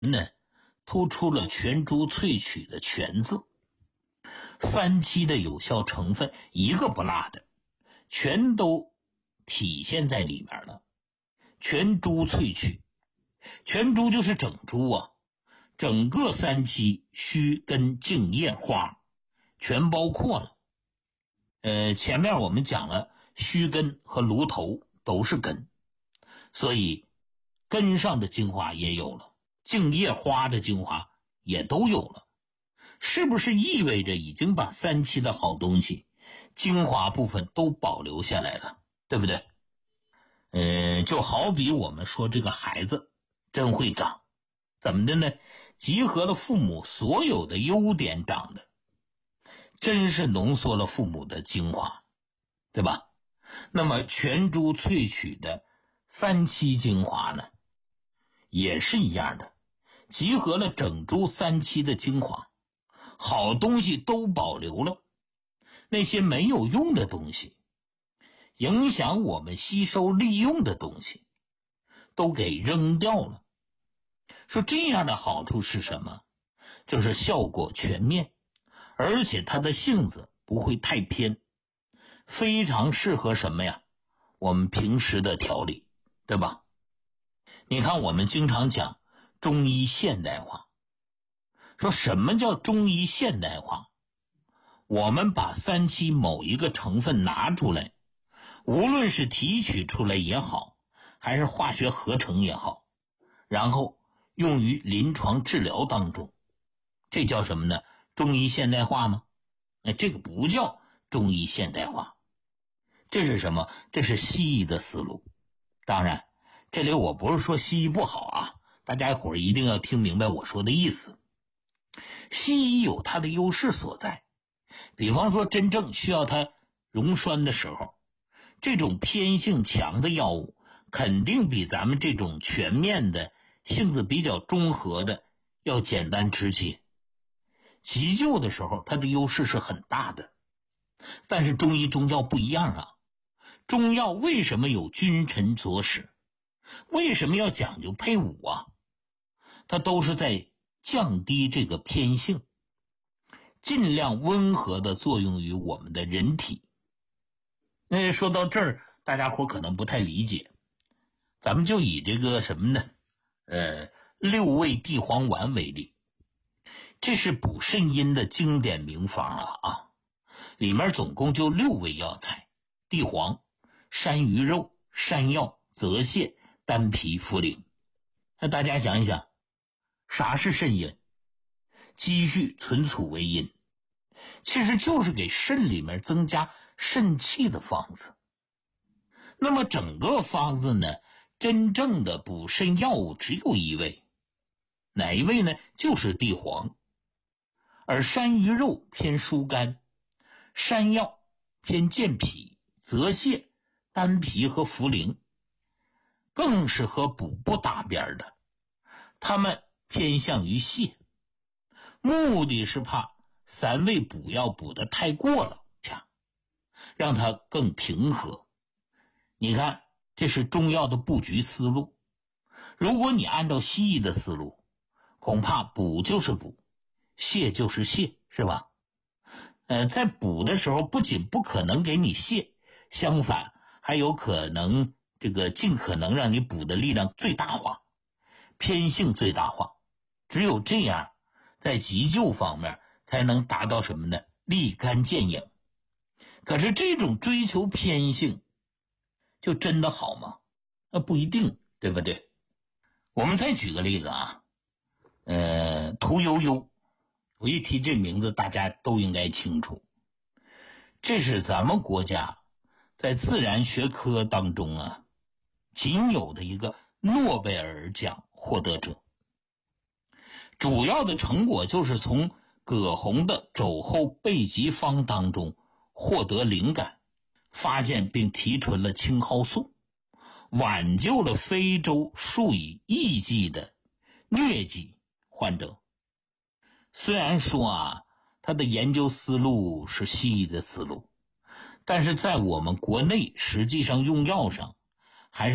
呢，突出了全株萃取的全字，三七的有效成分一个不落的，全都体现在里面了。全株萃取，全株就是整株啊，整个三七须根茎叶花全包括了。前面我们讲了，须根和芦头都是根，所以根上的精华也有了，茎叶花的精华也都有了，是不是意味着已经把三七的好东西精华部分都保留下来了，对不对？就好比我们说这个孩子真会长，怎么的呢？集合了父母所有的优点长的，真是浓缩了父母的精华，对吧？那么全株萃取的三七精华呢，也是一样的，集合了整株三七的精华，好东西都保留了，那些没有用的东西，影响我们吸收利用的东西都给扔掉了。说这样的好处是什么？就是效果全面，而且它的性子不会太偏，非常适合什么呀？我们平时的调理，对吧？你看我们经常讲中医现代化，说什么叫中医现代化？我们把三七某一个成分拿出来，无论是提取出来也好，还是化学合成也好，然后用于临床治疗当中，这叫什么呢？中医现代化吗？这个不叫中医现代化，这是什么？这是西医的思路。当然这里我不是说西医不好啊，大家一会儿一定要听明白我说的意思。西医有它的优势所在，比方说真正需要它溶栓的时候，这种偏性强的药物肯定比咱们这种全面的性子比较中和的要简单直接。急救的时候它的优势是很大的，但是中医中药不一样啊。中药为什么有君臣佐使？为什么要讲究配伍啊？它都是在降低这个偏性，尽量温和的作用于我们的人体。说到这儿大家伙可能不太理解，咱们就以这个什么呢六味地黄丸为例，这是补肾阴的经典名方啊，里面总共就6味药材：地黄、山萸肉、山药、泽泻、丹皮、茯苓。那大家想一想，啥是肾阴？积蓄存储为阴，其实就是给肾里面增加肾气的方子。那么整个方子呢，真正的补肾药物只有一味，哪一味呢？就是地黄。而山萸肉偏疏肝，山药偏健脾，泽泻、丹皮和茯苓更是和补不搭边的，它们偏向于泻，目的是怕3味补药补得太过了，让它更平和。你看这是中药的布局思路，如果你按照西医的思路，恐怕补就是补，泻就是泻，是吧？在补的时候不仅不可能给你泻，相反还有可能尽可能让你补的力量最大化，偏性最大化。只有这样，在急救方面才能达到什么呢？立竿见影。可是这种追求偏性就真的好吗？不一定，对不对？我们再举个例子啊，屠呦呦，我一提这名字大家都应该清楚，这是咱们国家在自然学科当中啊仅有的一个诺贝尔奖获得者。主要的成果就是从葛洪的肘后备急方当中获得灵感，发现并提纯了青蒿素，挽救了非洲数以亿计的疟疾患者。虽然说啊，他的研究思路是西医的思路，但是在我们国内实际上用药上